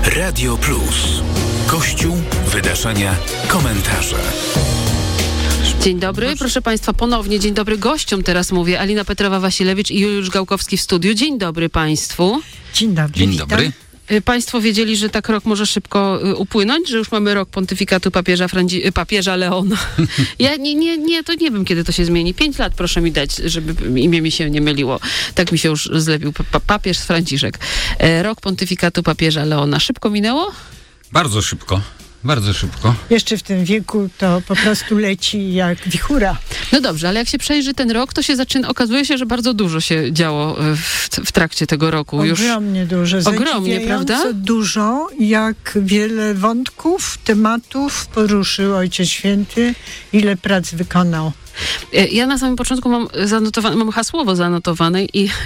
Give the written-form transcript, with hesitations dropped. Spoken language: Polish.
Radio Plus. Kościół, wydarzenia, komentarze. Dzień dobry, proszę Państwa, ponownie dzień dobry gościom teraz mówię. Alina Petrowa-Wasilewicz i Juliusz Gałkowski w studiu. Dzień dobry Państwu. Dzień dobry. Dzień dobry. Państwo wiedzieli, że tak rok może szybko upłynąć, że już mamy rok pontyfikatu papieża Leona. Ja to nie wiem, kiedy to się zmieni. 5 lat proszę mi dać, żeby imię mi się nie myliło. Tak mi się już zlepił papież Franciszek. Rok pontyfikatu papieża Leona. Szybko minęło? Bardzo szybko. Bardzo szybko. Jeszcze w tym wieku to po prostu leci jak wichura. No dobrze, ale jak się przejrzy ten rok, to się okazuje się, że bardzo dużo się działo w trakcie tego roku. Ogromnie dużo. Ogromnie, prawda? Dużo, jak wiele wątków, tematów poruszył Ojciec Święty, ile prac wykonał. Ja na samym początku mam hasłowo zanotowane i